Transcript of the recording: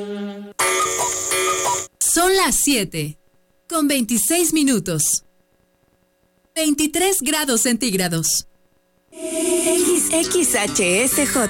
Son las 7, con 26 minutos. 23 grados centígrados. XHSJ